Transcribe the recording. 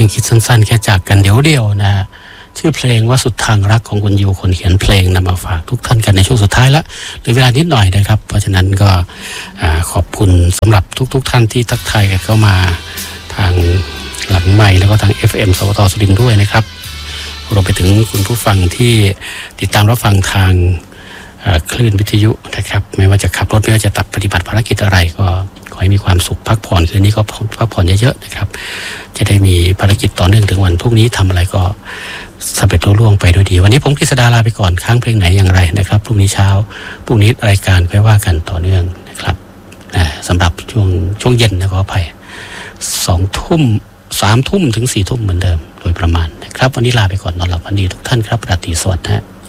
จึงคิดสั้นๆแค่จากกันเดี๋ยวนะชื่อเพลงว่าสุดทางรักของคุณยูคนเขียนเพลงนำมาฝากทุกท่านกันในช่วงสุดท้ายละเหลือเวลานิดหน่อยนะครับเพราะฉะนั้นก็ขอบคุณสำหรับทุกท่านที่ทักทายกันเข้ามาทางหลังไมค์แล้วก็ทาง FM สวท.สุรินทร์ด้วยนะครับรวมไปถึงคุณผู้ฟังที่ติดตามรับฟังทางคลื่นวิทยุนะครับไม่ว่าจะขับรถไม่ว่าจะตัดปฏิบัติภารกิจอะไรก็ขอให้มีความสุขพักผ่อนคืนนี้ก็พักผ่อนเยอะๆนะครับจะได้มีภารกิจต่อเนื่องถึงวันพรุ่งนี้ทำอะไรก็สำเร็จรุ่งเรืองไปด้วยดีวันนี้ผมกฤษดาลาไปก่อนค้างเพลงไหนอย่างไรนะครับพรุ่งนี้เช้าพรุ่งนี้รายการค่อยว่ากันต่อเนื่องนะครับสำหรับช่วงเย็นนะขออภัย2 ทุ่ม 3 ทุ่มถึง 4 ทุ่มเหมือนเดิมโดยประมาณนะครับวันนี้ลาไปก่อนนอนหลับฝันดีทุกท่านครับราตรีสวัสดิ์ฮะ